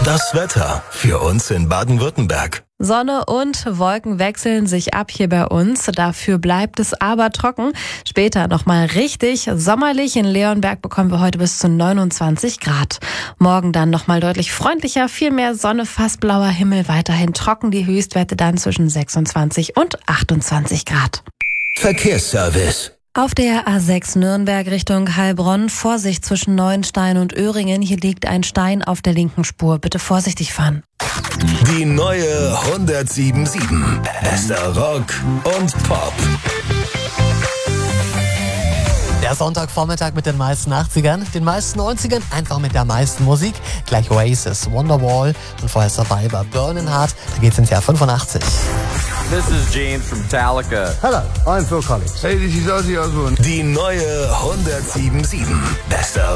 Das Wetter für uns in Baden-Württemberg. Sonne und Wolken wechseln sich ab hier bei uns. Dafür bleibt es aber trocken. Später nochmal richtig sommerlich. In Leonberg bekommen wir heute bis zu 29 Grad. Morgen dann nochmal deutlich freundlicher, viel mehr Sonne, fast blauer Himmel, weiterhin trocken. Die Höchstwerte dann zwischen 26 und 28 Grad. Verkehrsservice. Auf der A6 Nürnberg Richtung Heilbronn, Vorsicht zwischen Neuenstein und Öhringen. Hier liegt ein Stein auf der linken Spur. Bitte vorsichtig fahren. Die neue 107.7. Bester Rock und Pop. Der Sonntagvormittag mit den meisten 80ern, den meisten 90ern, einfach mit der meisten Musik. Gleich Oasis, Wonderwall und vorher Survivor, Burning Heart. Da geht's ins Jahr 85. This is James from Metallica. Hello, I'm Phil Collins. Hey, this is Ozzy Osbourne. Die neue 107.7. Bester